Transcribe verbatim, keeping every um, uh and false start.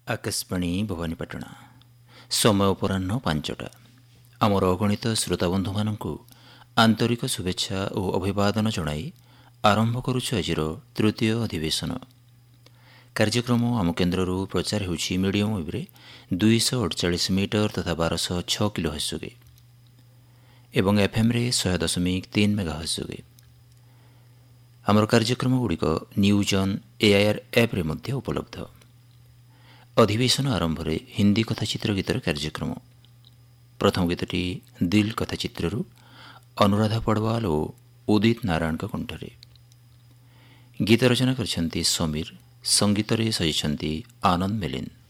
ଆକାଶବାଣୀ ଭବାନୀପାଟଣା। ସମୟ ଅପରାହ୍ନ ପାଞ୍ଚଟା। ଆମର ଅଗଣିତ ଶ୍ରୋତାବନ୍ଧୁମାନଙ୍କୁ ଆନ୍ତରିକ ଶୁଭେଚ୍ଛା ଓ ଅଭିବାଦନ ଜଣାଇ ଆରମ୍ଭ କରୁଛୁ ଆଜିର ତୃତୀୟ ଅଧିବେଶନ କାର୍ଯ୍ୟକ୍ରମ। ଆମ କେନ୍ଦ୍ରରୁ ପ୍ରଚାର ହେଉଛି ମିଡ଼ିୟମ୍ ୱେବ୍ରେ ଦୁଇଶହ ଅଠଚାଳିଶ ମିଟର ତଥା ବାରଶହ ଛଅ କିଲୋ ହର୍ଟ୍ଜ ଯୋଗେ ଏବଂ ଏଫ୍ଏମ୍ରେ ଶହେ ଦଶମିକ ତିନି ମେଗା ହର୍ଟ୍ଜ ଯୋଗେ। ଆମର କାର୍ଯ୍ୟକ୍ରମଗୁଡ଼ିକ ନ୍ୟୁଜ୍ ଅନ୍ ଏଆଇଆର୍ ଆପ୍ରେ ମଧ୍ୟ ଉପଲବ୍ଧ। ଅଧିବେଶନ ଆରମ୍ଭରେ ହିନ୍ଦୀ କଥାଚିତ୍ର ଗୀତର କାର୍ଯ୍ୟକ୍ରମ। ପ୍ରଥମ ଗୀତଟି ଦିଲ୍ କଥାଚିତ୍ରରୁ ଅନୁରାଧା ପଡ଼ୱାଲ ଓ ଉଦିତ ନାରାୟଣଙ୍କ କଣ୍ଠରେ। ଗୀତ ରଚନା କରିଛନ୍ତି ସମୀର, ସଙ୍ଗୀତରେ ସଜିଛନ୍ତି ଆନନ୍ଦ ମେଲିନ।